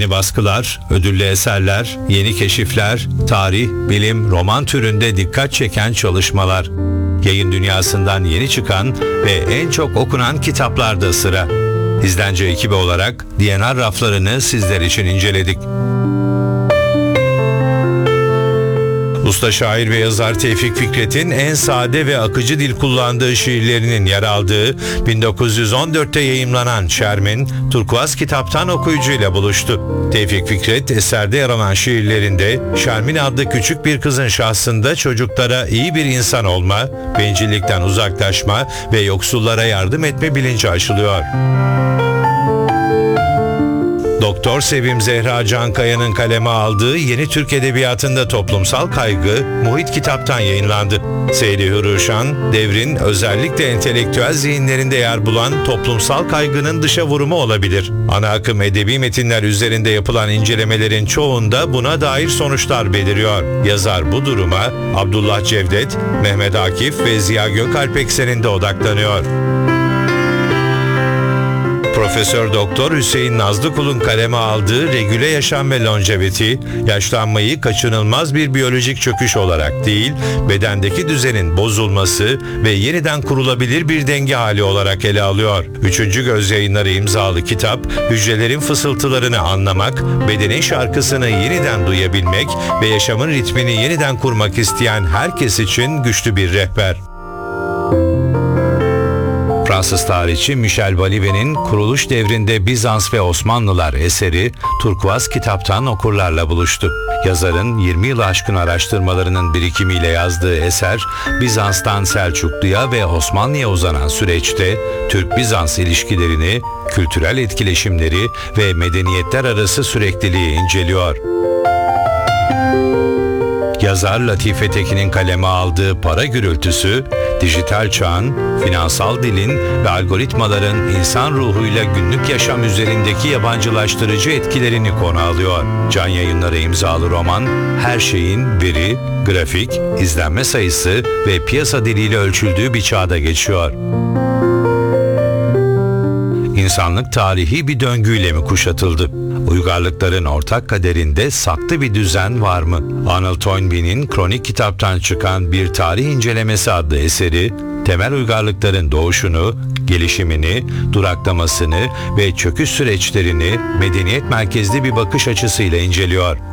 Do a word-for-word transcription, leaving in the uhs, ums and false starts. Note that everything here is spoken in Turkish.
Yeni baskılar, ödüllü eserler, yeni keşifler, tarih, bilim, roman türünde dikkat çeken çalışmalar. Yayın dünyasından yeni çıkan ve en çok okunan kitaplarda sıra. İzlence ekibi olarak D N R raflarını sizler için inceledik. Usta şair ve yazar Tevfik Fikret'in en sade ve akıcı dil kullandığı şiirlerinin yer aldığı bin dokuz yüz on dörtte yayımlanan Şermin, Turkuaz Kitap'tan okuyucuyla buluştu. Tevfik Fikret, eserde yer alan şiirlerinde Şermin adlı küçük bir kızın şahsında çocuklara iyi bir insan olma, bencillikten uzaklaşma ve yoksullara yardım etme bilinci aşılıyor. Doktor Sevim Zehra Cankaya'nın kaleme aldığı Yeni Türk Edebiyatı'nda Toplumsal Kaygı, Muhit Kitap'tan yayınlandı. Seydi Hürrüşan, devrin özellikle entelektüel zihinlerinde yer bulan toplumsal kaygının dışa vurumu olabilir. Ana akım edebi metinler üzerinde yapılan incelemelerin çoğunda buna dair sonuçlar beliriyor. Yazar bu duruma Abdullah Cevdet, Mehmet Akif ve Ziya Gökalp ekseninde odaklanıyor. Profesör Doktor Hüseyin Nazlıkul'un kaleme aldığı Regüle Yaşam ve Longevity, yaşlanmayı kaçınılmaz bir biyolojik çöküş olarak değil, bedendeki düzenin bozulması ve yeniden kurulabilir bir denge hali olarak ele alıyor. Üçüncü Göz Yayınları imzalı kitap, hücrelerin fısıltılarını anlamak, bedenin şarkısını yeniden duyabilmek ve yaşamın ritmini yeniden kurmak isteyen herkes için güçlü bir rehber. Fransız tarihçi Michel Balivet'in Kuruluş Devrinde Bizans ve Osmanlılar eseri Turkuaz Kitap'tan okurlarla buluştu. Yazarın yirmi yılı aşkın araştırmalarının birikimiyle yazdığı eser, Bizans'tan Selçuklu'ya ve Osmanlı'ya uzanan süreçte Türk-Bizans ilişkilerini, kültürel etkileşimleri ve medeniyetler arası sürekliliği inceliyor. Yazar Latife Tekin'in kaleme aldığı Para Gürültüsü, dijital çağın, finansal dilin ve algoritmaların insan ruhuyla günlük yaşam üzerindeki yabancılaştırıcı etkilerini konu alıyor. Can Yayınları imzalı roman, her şeyin veri, grafik, izlenme sayısı ve piyasa diliyle ölçüldüğü bir çağda geçiyor. İnsanlık tarihi bir döngüyle mi kuşatıldı? Uygarlıkların ortak kaderinde saklı bir düzen var mı? Arnold Toynbee'nin Kronik Kitap'tan çıkan Bir Tarih İncelemesi adlı eseri, temel uygarlıkların doğuşunu, gelişimini, duraklamasını ve çöküş süreçlerini medeniyet merkezli bir bakış açısıyla inceliyor.